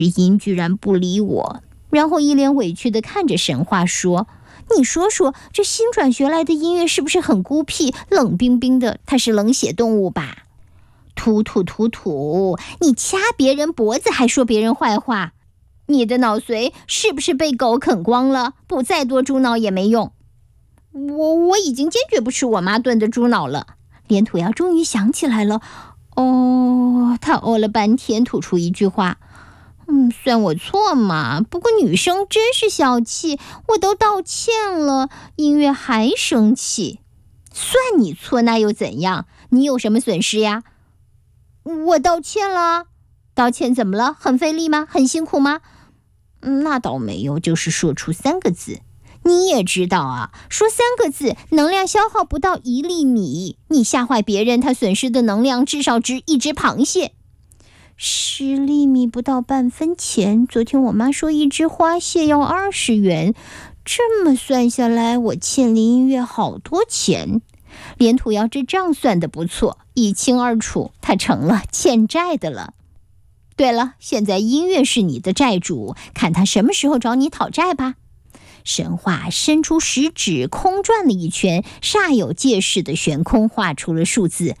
鹰居然不理我，然后一脸委屈地看着神话说，你说说，这新转学来的音乐是不是很孤僻，冷冰冰的？它是冷血动物吧？突，你掐别人脖子还说别人坏话，你的脑髓是不是被狗啃光了？补再多猪脑也没用。我已经坚决不吃我妈炖的猪脑了。连土妖终于想起来了，他哦了半天，吐出一句话，算我错嘛，不过女生真是小气，我都道歉了，音乐还生气。算你错那又怎样？你有什么损失呀？我道歉了。道歉怎么了？很费力吗？很辛苦吗？那倒没有，就是说出3个字。你也知道啊，说3个字能量消耗不到1粒米，你吓坏别人，他损失的能量至少值1只螃蟹。10粒米不到半分钱，昨天我妈说1只花蟹要20元，这么算下来，我欠林音乐好多钱。连土妖这账算得不错，一清二楚，他成了欠债的了。对了，现在音乐是你的债主，看他什么时候找你讨债吧。神话伸出食指，空转了一圈，煞有介事的悬空画出了数字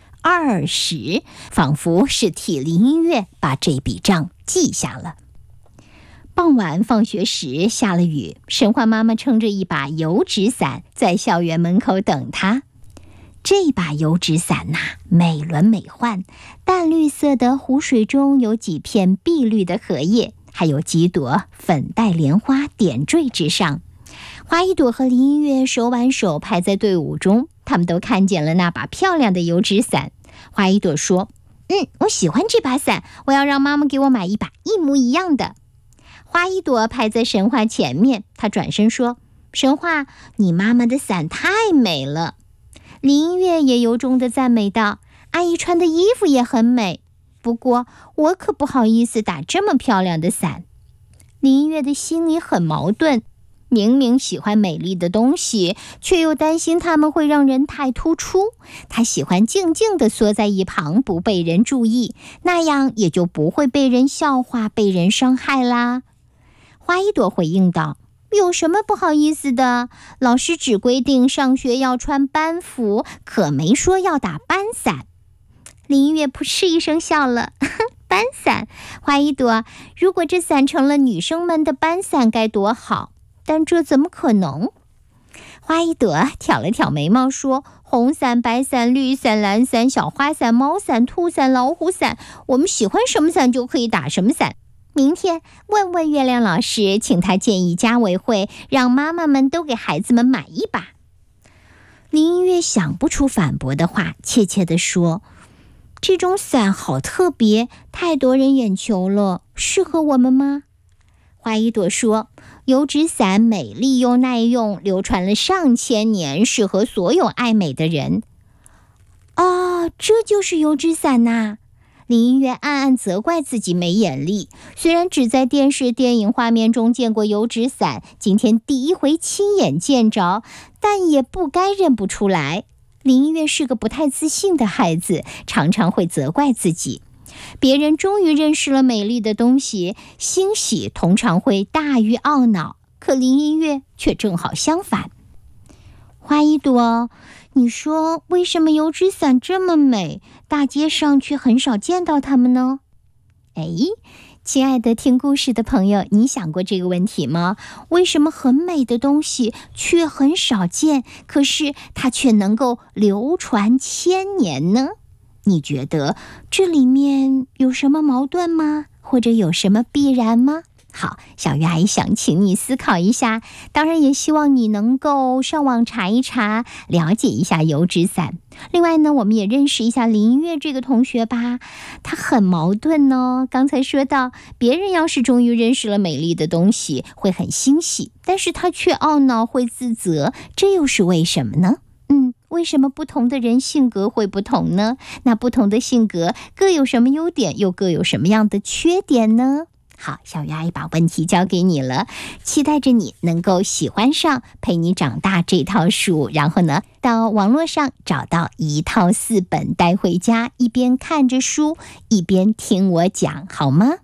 20，仿佛是替林音乐把这笔账记下了。傍晚放学时下了雨，神话妈妈撑着一把油纸伞在校园门口等他。这把油纸伞美轮美奂，淡绿色的湖水中有几片碧绿的荷叶，还有几朵粉黛莲花点缀之上。花一朵和林音乐手挽手排在队伍中，他们都看见了那把漂亮的油纸伞。花一朵说，我喜欢这把伞，我要让妈妈给我买一把一模一样的。花一朵排在神话前面，他转身说，神话，你妈妈的伞太美了。林音乐也由衷地赞美道，阿姨穿的衣服也很美，不过我可不好意思打这么漂亮的伞。林音乐的心里很矛盾，明明喜欢美丽的东西，却又担心它们会让人太突出。他喜欢静静地缩在一旁，不被人注意，那样也就不会被人笑话，被人伤害啦。花一朵回应道，有什么不好意思的？老师只规定上学要穿班服，可没说要打班伞。林音乐扑哧一声笑了，班伞，花一朵，如果这伞成了女生们的班伞该多好，但这怎么可能？花一朵挑了挑眉毛说，红伞、白伞、绿伞、蓝伞、小花伞、猫伞、兔伞、老虎伞，我们喜欢什么伞就可以打什么伞。明天问问月亮老师，请他建议家委会让妈妈们都给孩子们买一把。林音乐想不出反驳的话，怯怯地说，这种伞好特别，太夺人眼球了，适合我们吗？花一朵说，油纸伞美丽又耐用，流传了上千年，适合所有爱美的人。这就是油纸伞呐。林音乐暗暗责怪自己没眼力，虽然只在电视电影画面中见过油纸伞，今天第一回亲眼见着，但也不该认不出来。林音乐是个不太自信的孩子，常常会责怪自己。别人终于认识了美丽的东西，欣喜通常会大于懊恼，可林音乐却正好相反。花一朵，你说为什么油纸伞这么美，大街上却很少见到它们呢？亲爱的听故事的朋友，你想过这个问题吗？为什么很美的东西却很少见，可是它却能够流传1000年呢？你觉得这里面有什么矛盾吗？或者有什么必然吗？好，小鱼阿姨想请你思考一下，当然也希望你能够上网查一查，了解一下油纸伞。另外呢，我们也认识一下林音乐这个同学吧，他很矛盾哦。刚才说到，别人要是终于认识了美丽的东西，会很欣喜，但是他却懊恼，会自责，这又是为什么呢？为什么不同的人性格会不同呢？那不同的性格各有什么优点，又各有什么样的缺点呢？好，小鱼阿姨把问题交给你了，期待着你能够喜欢上陪你长大这套书，然后呢，到网络上找到1套4本带回家，一边看着书，一边听我讲，好吗？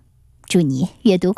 祝你阅读